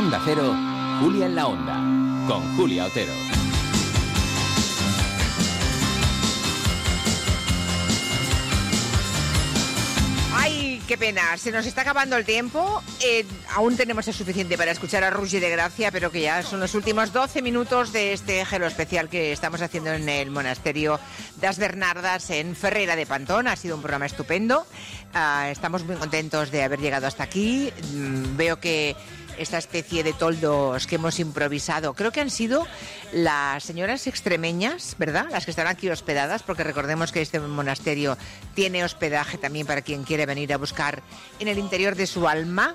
Onda Cero, Julia en la Onda, con Julia Otero. ¡Ay, qué pena! Se nos está acabando el tiempo. Aún tenemos el suficiente para escuchar a Roger de Gracia, pero que ya son los últimos 12 minutos de este Gelo especial que estamos haciendo en el monasterio das Bernardas en Ferreira de Pantón. Ha sido un programa estupendo. Estamos muy contentos de haber llegado hasta aquí. Veo que esta especie de toldos que hemos improvisado, creo que han sido las señoras extremeñas, ¿verdad? Las que están aquí hospedadas, porque recordemos que este monasterio tiene hospedaje también para quien quiere venir a buscar en el interior de su alma,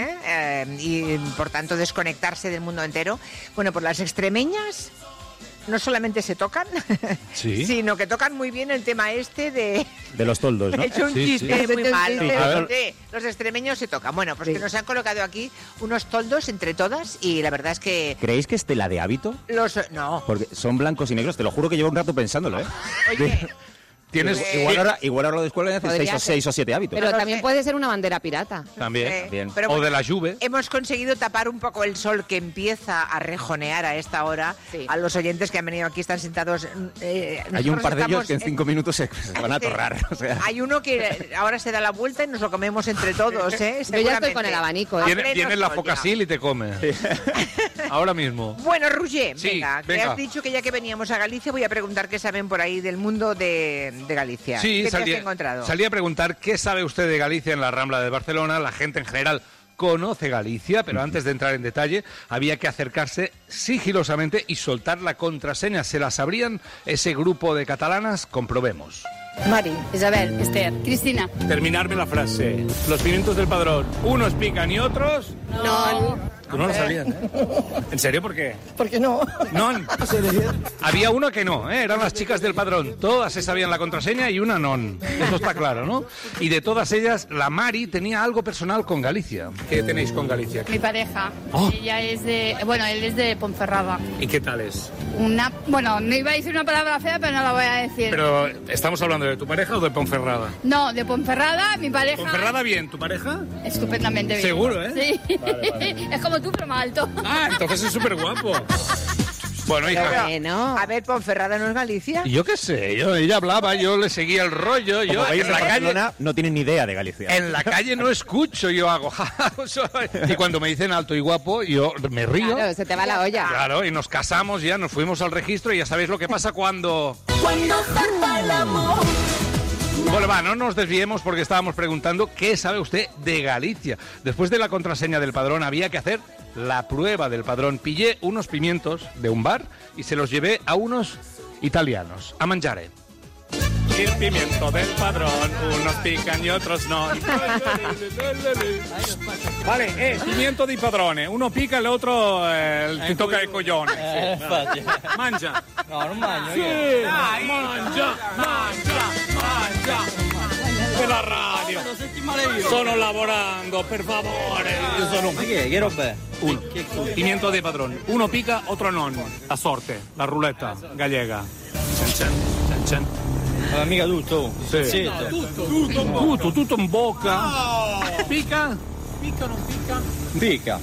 y por tanto desconectarse del mundo entero. Bueno, pues las extremeñas no solamente se tocan, ¿Sí? sino que tocan muy bien el tema este de los toldos, ¿no? He hecho un Sí, chiste sí. muy malo. Sí, a ver. Los extremeños se tocan. Bueno, pues que nos han colocado aquí unos toldos entre todas y la verdad es que ¿Creéis que es tela de hábito? no. Porque son blancos y negros, te lo juro que llevo un rato pensándolo, ¿eh? Oye, Tienes Igual ahora lo de escuela y haces Podría 6 o 7 hábitos. Pero No lo también sé. puede ser una bandera pirata. también. Bien. pero O bueno, de la Juve. hemos conseguido tapar un poco el sol que empieza a rejonear a esta hora. Sí. A los oyentes que han venido aquí están sentados. Hay un par de ellos que en 5 minutos se van a atorrar. O sea. Hay uno que ahora se da la vuelta y nos lo comemos entre todos, ¿eh? Yo ya estoy con Seguramente. el abanico, ¿eh? A Viene, pleno viene la sol Focasil y te come. Ahora mismo. Bueno, Roger, Sí, venga, que venga. has dicho que ya que veníamos a Galicia voy a preguntar qué saben por ahí del mundo de Galicia. Sí, ¿Qué te has salí encontrado? a preguntar qué sabe usted de Galicia en la Rambla de Barcelona. La gente en general conoce Galicia, pero antes de entrar en detalle había que acercarse sigilosamente y soltar la contraseña. ¿Se la sabrían ese grupo de catalanas? Comprobemos. Mari, Isabel, Esther, Cristina. Terminarme la frase. Los pimientos del padrón, unos pican y otros... No. Tú no lo sabías, ¿eh? ¿En serio? ¿Por qué? ¿Por qué no? No. Había una que no, ¿eh? Eran las chicas del padrón. Todas se sabían la contraseña y una non. Eso está claro, ¿no? Y de todas ellas, la Mari tenía algo personal con Galicia. ¿Qué tenéis con Galicia? Mi pareja. Oh. Ella es de... Bueno, él es de Ponferrada. ¿Y qué tal es? Bueno, no iba a decir una palabra fea, pero no la voy a decir. Pero, ¿estamos hablando de tu pareja o de Ponferrada? No, de Ponferrada, mi pareja... ¿Ponferrada bien? ¿Tu pareja? Estupendamente bien. Seguro, ¿eh? Sí. Vale. Es como tú, pero más alto. Ah, entonces es súper guapo. Bueno, hija... Bueno. A ver, Ponferrada no es Galicia. Yo qué sé, ella hablaba, yo le seguía el rollo, yo Como veis, en la calle... Barcelona no tienen ni idea de Galicia. En la calle no escucho, yo hago... y cuando me dicen alto y guapo, yo me río. Claro, se te va la olla. Claro, y nos casamos ya, nos fuimos al registro y ya sabéis lo que pasa cuando... Bueno, va, no nos desviemos porque estábamos preguntando qué sabe usted de Galicia. Después de la contraseña del padrón había que hacer la prueba del padrón. Pillé unos pimientos de un bar y se los llevé a unos italianos, a mangiare. El pimiento del padrón, unos pican y otros no. Vale, pimiento di padrone, uno pica e l'altro ti tocca il coglione. Mangia. No, non mangio Sì, io. dai, mangia. Per la radio. Sto lavorando, per favore. Io sono... Ma che roba è? Uno. Pimiento de padrón. Uno pica, otro non. La sorte, la ruleta gallega. Chan, chan, chan. Ma mica tutto. Sì. Zitto. Tutto in bocca. Pica? Picca o non picca? Pica.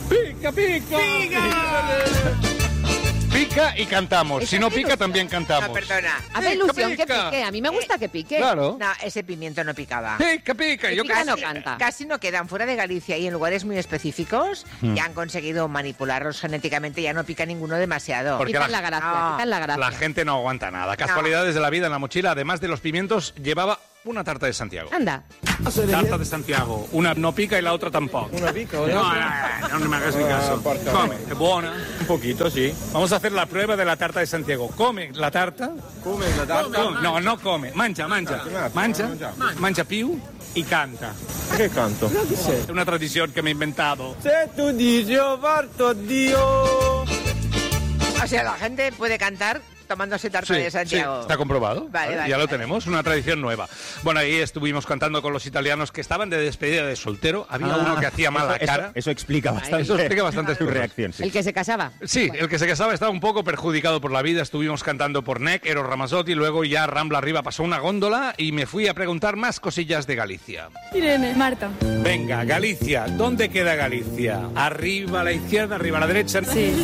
Pica y cantamos. Si no pica, también cantamos. No, perdona. Hace Pica, ilusión que pica. pique. A mí me gusta que pique. Claro. No, ese pimiento no picaba. Pica. Yo Pica casi... no canta. Casi no quedan fuera de Galicia y en lugares muy específicos ya han conseguido manipularlos genéticamente, ya no pica ninguno demasiado. Porque Quitan la- la gracia, No. quitan la gracia. La gente no aguanta nada. Casualidades de la vida en la mochila. Además de los pimientos, llevaba una tarta de Santiago. Anda. Tarta de Santiago. Una no pica y la otra tampoco. Una picca o No me hagas ni caso. porca. Come, es buena. Un poquito, sì. Vamos a hacer la prueba de la tarta de Santiago. Come la tarta. Come la tarta? Come. No, no come. Mangia. Mangia più y canta. Ma che canto? Es una tradición que me he inventado. Se tu dici io parto, addio. O sea, la gente puede cantar tomándose tarta de Santiago. Sí, está comprobado. Vale, Ya lo tenemos, una tradición nueva. Bueno, ahí estuvimos cantando con los italianos que estaban de despedida de soltero. Había uno que hacía mala cara. Eso explica bastante. Eso explica bastante su reacción. Sí. El que se casaba. Sí, el que se casaba estaba un poco perjudicado por la vida. Estuvimos cantando por NEC, Eros Ramazzotti, luego ya Rambla arriba pasó una góndola y me fui a preguntar más cosillas de Galicia. Irene. Marta. Venga, Galicia. ¿Dónde queda Galicia? ¿Arriba a la izquierda, arriba a la derecha? Sí.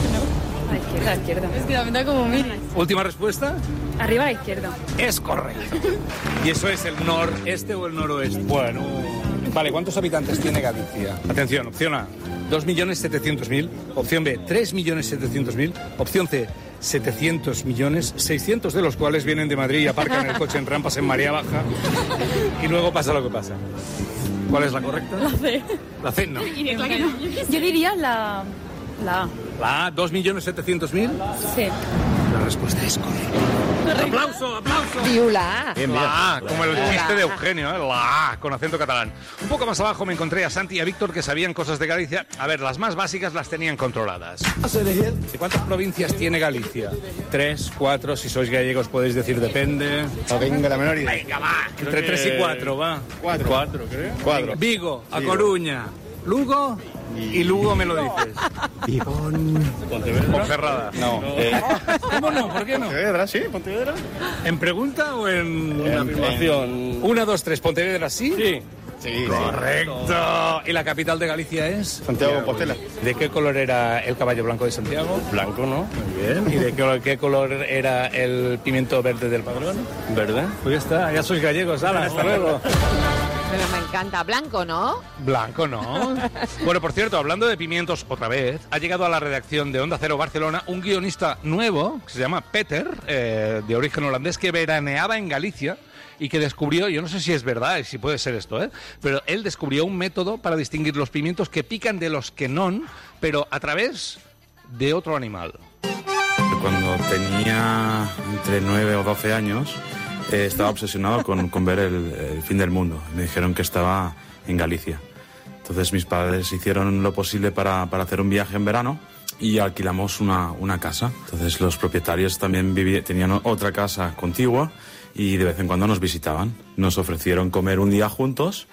A la izquierda. Es que la mitad como mini. ¿Última respuesta? Arriba a la izquierda. Es correcto. ¿Y eso es el noreste o el noroeste? Bueno. Vale, ¿cuántos habitantes tiene Galicia? Atención, opción A, 2.700.000. Opción B, 3.700.000. Opción C, 700 millones, 600 de los cuales vienen de Madrid y aparcan el coche en rampas en marea baja. Y luego pasa lo que pasa. ¿Cuál es la correcta? La C. La C, no. Yo diría la A. La A, 2.700.000. Sí. La respuesta es correcta. ¡Aplauso, aplauso! Viula. La A, como el chiste de Eugenio, ¿eh? La A, con acento catalán. Un poco más abajo me encontré a Santi y a Víctor que sabían cosas de Galicia. A ver, las más básicas las tenían controladas. ¿De cuántas provincias tiene Galicia? 3, 4, si sois gallegos podéis decir depende. No tengo la menor idea. Venga, va, entre 3 y 4, va. 4, creo. 4. Vigo, A Coruña, Lugo y Lugo me lo dices. Ponferrada. No. ¿Cómo no? ¿Por qué no? Pontevedra, sí, Pontevedra. ¿En pregunta o en una afirmación? 1, 2, 3, Pontevedra, ¿sí? Sí. Sí. Correcto. ¿Y la capital de Galicia es? Santiago de Compostela. ¿De qué color era el caballo blanco de Santiago? Blanco, ¿no? Muy bien. ¿Y de qué color era el pimiento verde del padrón? ¿Verdad? Pues ya está, ya sois gallegos, hala, hasta luego. Pero me encanta. Blanco, ¿no? Blanco, ¿no? Bueno, por cierto, hablando de pimientos otra vez, ha llegado a la redacción de Onda Cero Barcelona un guionista nuevo que se llama Peter, de origen holandés, que veraneaba en Galicia y que descubrió, yo no sé si es verdad y si puede ser esto, pero él descubrió un método para distinguir los pimientos que pican de los que no, pero a través de otro animal. Cuando tenía entre 9 o 12 años, estaba obsesionado con ver el fin del mundo. Me dijeron que estaba en Galicia. Entonces mis padres hicieron lo posible para hacer un viaje en verano y alquilamos una casa. Entonces los propietarios también tenían otra casa contigua y de vez en cuando nos visitaban. Nos ofrecieron comer un día juntos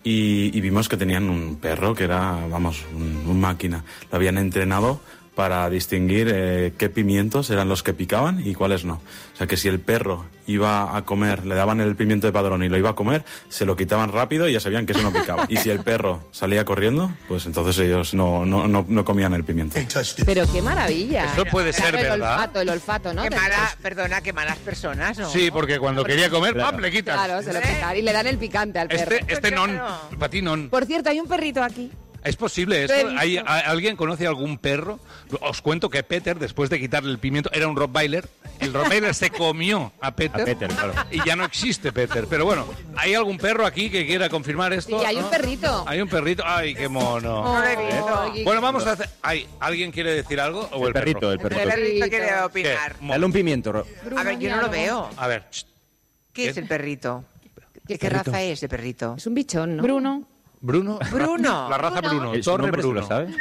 y vimos que tenían un perro que era, vamos, un máquina. Lo habían entrenado para distinguir qué pimientos eran los que picaban y cuáles no. O sea que si el perro iba a comer, le daban el pimiento de padrón y lo iba a comer, se lo quitaban rápido y ya sabían que eso no picaba. Y si el perro salía corriendo, pues entonces ellos no comían el pimiento. Pero qué maravilla. Eso puede ser verdad. El olfato, ¿no? Qué malas personas, ¿no? Sí, porque cuando quería comer, ¡pam!, le quitan. Claro, se lo quitan. Y le dan el picante al perro. Este non, para ti non. Por cierto, hay un perrito aquí. ¿Es posible esto? ¿Alguien conoce algún perro? Os cuento que Peter, después de quitarle el pimiento, era un Rottweiler. El Rottweiler se comió a Peter, claro. Y ya no existe Peter. Pero bueno, ¿hay algún perro aquí que quiera confirmar esto? Sí, hay un perrito. Hay un perrito. ¡Ay, qué mono! No lo he visto. Bueno, vamos a hacer... ¿Alguien quiere decir algo? ¿O el perro? El perrito. El perrito quiere opinar. Dale un pimiento. A ver, yo no lo veo. A ver. ¿Qué es el perrito? ¿Qué raza es de perrito? Es un bichón, ¿no? Bruno. Bruno. Bruno. La raza Bruno. Su Torre nombre Bruno. ¿Lo sabes?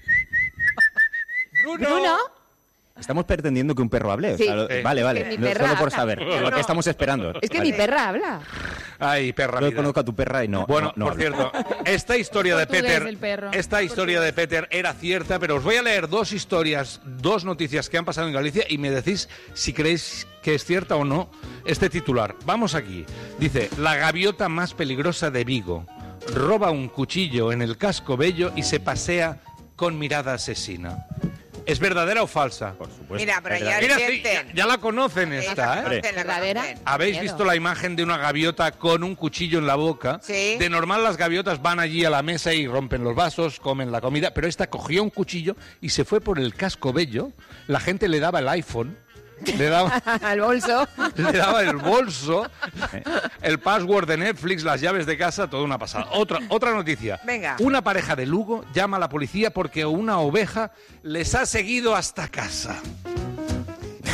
¿Bruno? Estamos pretendiendo que un perro hable. Sí. Vale. Que mi No, perra solo por habla. saber. Lo que estamos esperando. Es que mi perra habla. Ay, perra. Yo vida. conozco a tu perra y no. Bueno, no por habla. cierto, esta historia de Portugués, Peter, el perro. esta historia de Peter era cierta, pero os voy a leer dos historias, dos noticias que han pasado en Galicia y me decís si creéis que es cierta o no este titular. Vamos aquí. Dice, la gaviota más peligrosa de Vigo roba un cuchillo en el casco bello y se pasea con mirada asesina. ¿Es verdadera o falsa? Por supuesto. Mira, pero ya Mira, sí, sienten. ya la conocen esta, ¿eh? ¿Verdadera? ¿Habéis Miedo. visto la imagen de una gaviota con un cuchillo en la boca? Sí. De normal las gaviotas van allí a la mesa y rompen los vasos, comen la comida, pero esta cogió un cuchillo y se fue por el casco bello. La gente le daba el iPhone, le daba, Al bolso. le daba el bolso, el password de Netflix, las llaves de casa, toda una pasada. Otra noticia. Venga. Una pareja de Lugo llama a la policía porque una oveja les ha seguido hasta casa.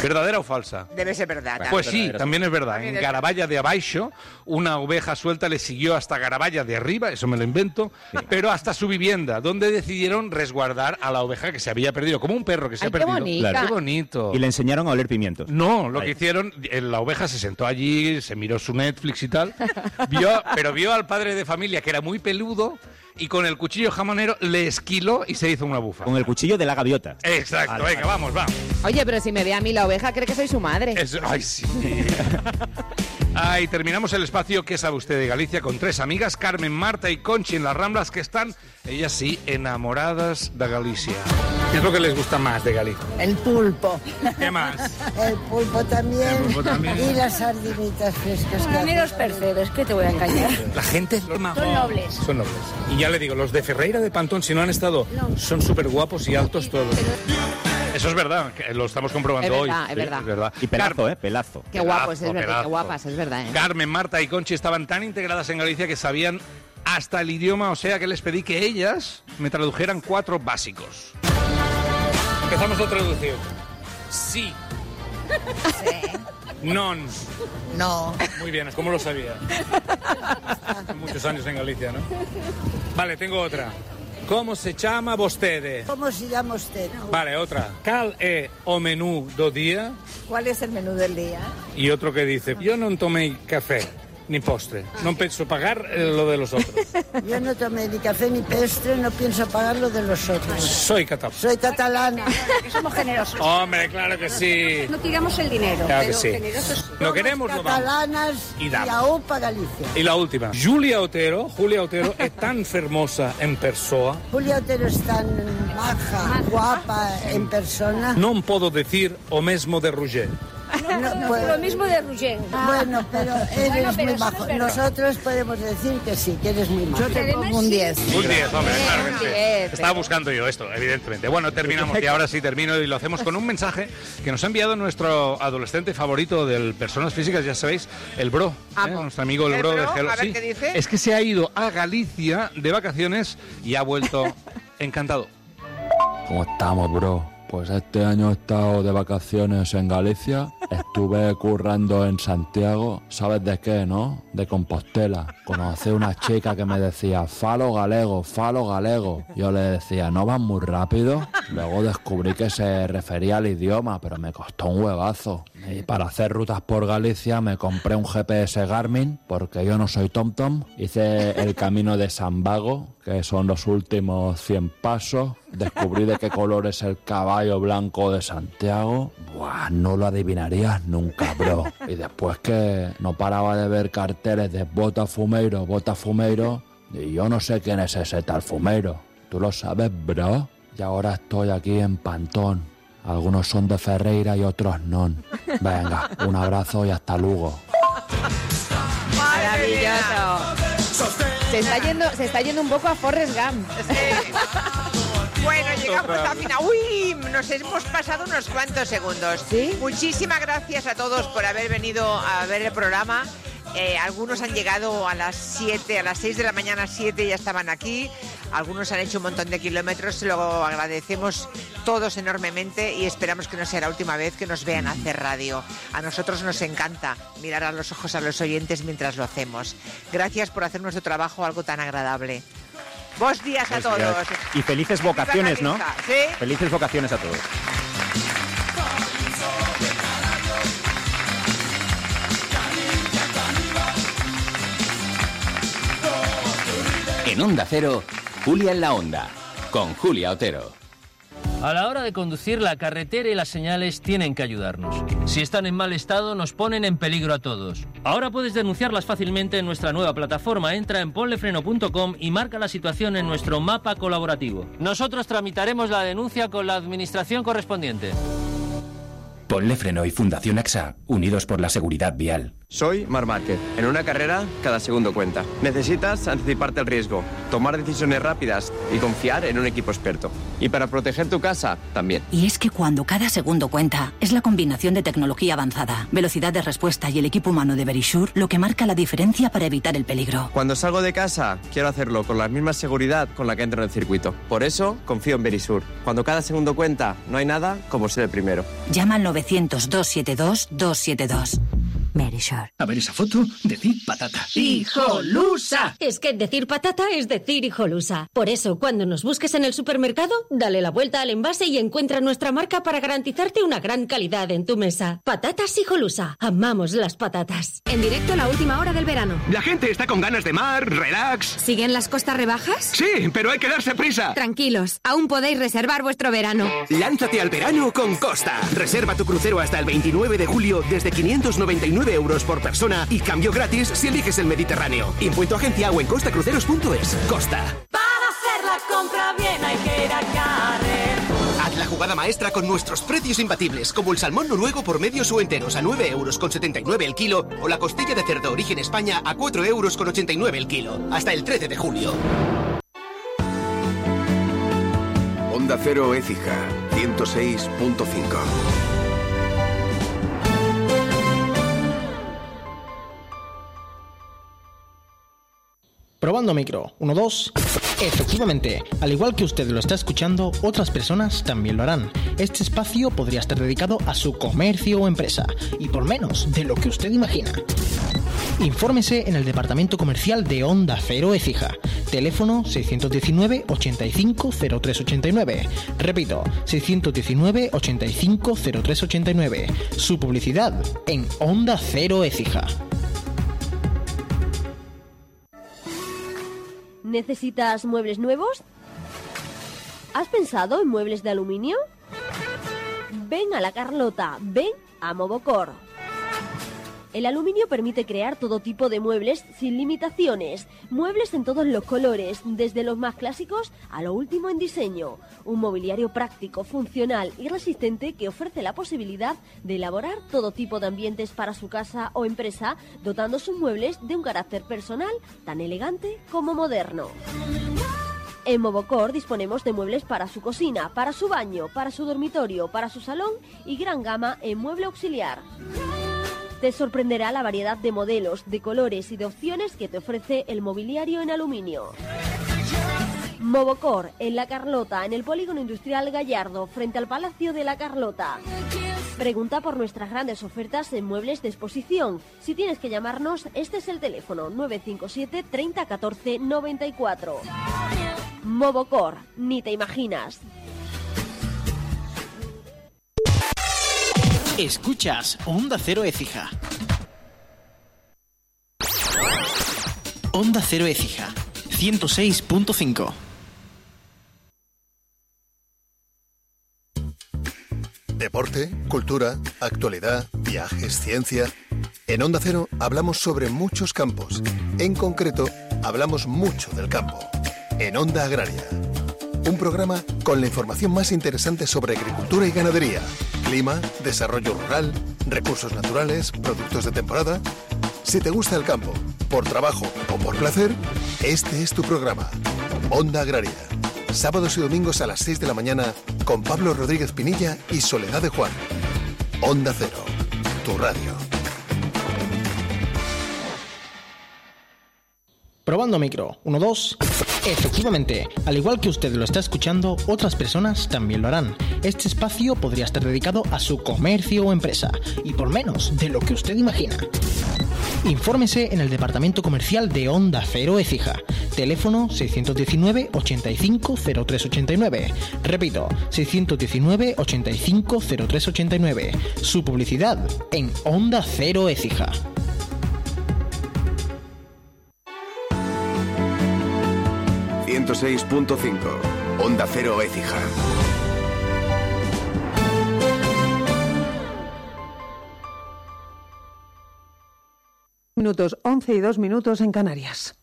¿Verdadera o falsa? Debe ser verdad. Pues sí, también es verdad. También En es Garaballa de Abaixo, una oveja suelta le siguió hasta Garaballa de arriba, eso me lo invento, pero hasta su vivienda, donde decidieron resguardar a la oveja que se había perdido, como un perro que se ha Qué perdido. bonita. Claro. Qué bonito. Y le enseñaron a oler pimientos. No, lo que hicieron, la oveja se sentó allí, se miró su Netflix y tal, pero vio al padre de familia que era muy peludo y con el cuchillo jamonero le esquiló y se hizo una bufa. Con el cuchillo de la gaviota. Exacto, venga, vamos. Oye, pero si me ve a mí la oveja, cree que soy su madre. Ay, sí. Ay, terminamos el espacio ¿Qué sabe usted de Galicia? Con 3 amigas, Carmen, Marta y Conchi en las Ramblas, que están, ellas sí, enamoradas de Galicia. ¿Qué es lo que les gusta más de Galicia? El pulpo. ¿Qué más? El pulpo también. El pulpo también. Y las sardinitas frescas. A mí los percebes, ¿qué te voy a engañar? La gente Son nobles. son nobles. Y ya le digo, los de Ferreira de Pantón, si no han estado, son súper guapos y altos todos. Eso es verdad, que lo estamos comprobando Es hoy. verdad, es verdad. Es verdad. Y pelazo, pelazo. Qué guapos, es verdad, pedazo. qué guapas, es verdad. Carmen, Marta y Conchi estaban tan integradas en Galicia que sabían hasta el idioma, o sea que les pedí que ellas me tradujeran 4 básicos. Empezamos a traducir. Sí. Non. No. Muy bien, ¿cómo lo sabía? Muchos años en Galicia, ¿no? Vale, tengo otra. ¿Cómo se llama vostede? ¿Cómo se llama usted? Vale, otra. ¿Cal é o menú do día? ¿Cuál es el menú del día? Y otro que dice, yo no tomé café ni postre, no pienso pagar lo de los otros. Yo no tomé ni café ni postre, no pienso pagar lo de los otros. Soy catalán. Soy catalana. Que somos generosos. Hombre, claro que sí. No tiramos el dinero, Claro que pero sí. generosos sí. Lo queremos, lo vamos. Catalanas Y y damos. AUPA Galicia. Y la última. Julia Otero es tan fermosa en persona. Julia Otero es tan maja, guapa en persona. Non podo decir o mesmo de Roger. No puedo- Lo mismo de Roger. Bueno, pero eres Bueno, pero muy eso majo. es verdad. Nosotros podemos decir que sí, que eres muy majo. Yo te pongo un 10. Un 10, hombre, claro que un sí. 10, Estaba buscando yo esto, evidentemente. Bueno, terminamos y ahora sí termino y lo hacemos con un mensaje que nos ha enviado nuestro adolescente favorito del Personas Físicas, ya sabéis, el Bro. Amo. Nuestro amigo el ¿El Bro de Bro? Hello. A ver Sí, qué dice. es que se ha ido a Galicia de vacaciones y ha vuelto encantado. ¿Cómo estamos, bro? Pues este año he estado de vacaciones en Galicia, estuve currando en Santiago, ¿sabes de qué, no? De Compostela. Conocí una chica que me decía, falo galego, falo galego. Yo le decía, ¿no vas muy rápido? Luego descubrí que se refería al idioma, pero me costó un huevazo. Y para hacer rutas por Galicia me compré un GPS Garmin, porque yo no soy TomTom. Hice el camino de San Vago, que son los últimos 100 pasos. Descubrí de qué color es el caballo blanco de Santiago. Buah, no lo adivinarías nunca, bro. Y después que no paraba de ver carteles de bota fumeiro, y yo no sé quién es ese tal fumeiro. ¿Tú lo sabes, bro? Y ahora estoy aquí en Pantón. Algunos son de Ferreira y otros no. Venga, un abrazo y hasta luego. Maravilloso. Se está yendo un poco a Forrest Gump. Bueno, llegamos al final. Uy, nos hemos pasado unos cuantos segundos. ¿Sí? Muchísimas gracias a todos por haber venido a ver el programa. Algunos han llegado a las 7, a las 6 de la mañana, 7 ya estaban aquí. Algunos han hecho un montón de kilómetros. Se lo agradecemos todos enormemente y esperamos que no sea la última vez que nos vean hacer radio. A nosotros nos encanta mirar a los ojos a los oyentes mientras lo hacemos. Gracias por hacer nuestro trabajo algo tan agradable. Buenos días a todos. Y felices vocaciones, ¿no? ¿Sí? Felices vocaciones a todos. En Onda Cero, Julia en la Onda, con Julia Otero. A la hora de conducir, la carretera y las señales tienen que ayudarnos. Si están en mal estado, nos ponen en peligro a todos. Ahora puedes denunciarlas fácilmente en nuestra nueva plataforma. Entra en ponlefreno.com y marca la situación en nuestro mapa colaborativo. Nosotros tramitaremos la denuncia con la administración correspondiente. Ponle Freno y Fundación AXA, unidos por la seguridad vial. Soy Marc Márquez. En una carrera, cada segundo cuenta. Necesitas anticiparte al riesgo. tomar decisiones rápidas y confiar en un equipo experto. Y para proteger tu casa, también. Y es que cuando cada segundo cuenta, es la combinación de tecnología avanzada, velocidad de respuesta y el equipo humano de Verisure lo que marca la diferencia para evitar el peligro. Cuando salgo de casa, quiero hacerlo con la misma seguridad con la que entro en el circuito. Por eso, confío en Verisure. Cuando cada segundo cuenta, no hay nada como ser el primero. Llama al 900-272-272. Verisure. A ver esa foto, decir patata. ¡Hijolusa! Es que decir patata es decir hijolusa. Por eso, cuando nos busques en el supermercado, dale la vuelta al envase y encuentra nuestra marca para garantizarte una gran calidad en tu mesa. Patatas Hijolusa. Amamos las patatas. En directo a la última hora del verano. La gente está con ganas de mar, relax. ¿Siguen las costas rebajas? Sí, pero hay que darse prisa. Tranquilos, aún podéis reservar vuestro verano. Lánzate al verano con Costa. Reserva tu crucero hasta el 29 de julio desde 599 euros por persona y cambio gratis si eliges el Mediterráneo. Impuesto agencia o en costacruceros.es. Costa. Para hacer la compra bien hay que ir a Carrer. Haz la jugada maestra con nuestros precios imbatibles, como el salmón noruego por medios o enteros a 9,79 € el kilo o la costilla de cerdo origen España a 4,89 € el kilo. Hasta el 13 de julio. Onda Cero Écija, 106.5. Probando micro, 1, 2. Efectivamente, al igual que usted lo está escuchando, otras personas también lo harán. Este espacio podría estar dedicado a su comercio o empresa, y por menos de lo que usted imagina. Infórmese en el departamento comercial de Onda Cero Écija. Teléfono 619 85 0389. Repito, 619 85 0389. Su publicidad en Onda Cero Écija. ¿Necesitas muebles nuevos? ¿Has pensado en muebles de aluminio? Ven a La Carlota, ven a Movocor. El aluminio permite crear todo tipo de muebles sin limitaciones. Muebles en todos los colores, desde los más clásicos a lo último en diseño. Un mobiliario práctico, funcional y resistente que ofrece la posibilidad de elaborar todo tipo de ambientes para su casa o empresa, dotando sus muebles de un carácter personal tan elegante como moderno. En Movocor disponemos de muebles para su cocina, para su baño, para su dormitorio, para su salón y gran gama en mueble auxiliar. Te sorprenderá la variedad de modelos, de colores y de opciones que te ofrece el mobiliario en aluminio. Movocor, en La Carlota, en el Polígono Industrial Gallardo, frente al Palacio de La Carlota. Pregunta por nuestras grandes ofertas en muebles de exposición. Si tienes que llamarnos, este es el teléfono 957 30 14 94. Movocor, ni te imaginas. Escuchas Onda Cero Écija. Onda Cero Écija, 106.5. Deporte, cultura, actualidad, viajes, ciencia. En Onda Cero hablamos sobre muchos campos. En concreto, hablamos mucho del campo. En Onda Agraria. Un programa con la información más interesante sobre agricultura y ganadería, clima, desarrollo rural, recursos naturales, productos de temporada. Si te gusta el campo, por trabajo o por placer, este es tu programa. Onda Agraria. Sábados y domingos a las 6 de la mañana con Pablo Rodríguez Pinilla y Soledad de Juan. Onda Cero, tu radio. Probando micro, 1, 2. Efectivamente, al igual que usted lo está escuchando, otras personas también lo harán. Este espacio podría estar dedicado a su comercio o empresa, y por menos de lo que usted imagina. Infórmese en el departamento comercial de Onda Cero Écija. Teléfono 619 85 0389. Repito, 619 85 0389. Su publicidad en Onda Cero Écija. ...106.5... Onda Cero Écija. Minutos 11 y 2 minutos en Canarias.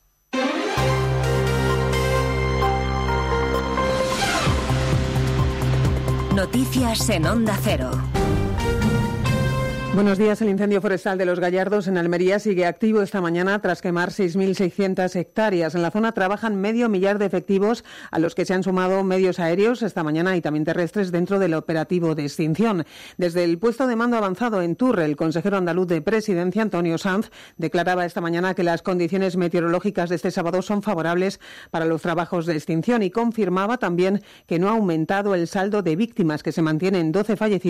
Noticias en Onda Cero. Buenos días. El incendio forestal de Los Gallardos en Almería sigue activo esta mañana tras quemar 6.600 hectáreas. En la zona trabajan 500 de efectivos, a los que se han sumado medios aéreos esta mañana y también terrestres dentro del operativo de extinción. Desde el puesto de mando avanzado en Turre, el consejero andaluz de Presidencia, Antonio Sanz, declaraba esta mañana que las condiciones meteorológicas de este sábado son favorables para los trabajos de extinción y confirmaba también que no ha aumentado el saldo de víctimas, que se mantiene en 12 fallecidos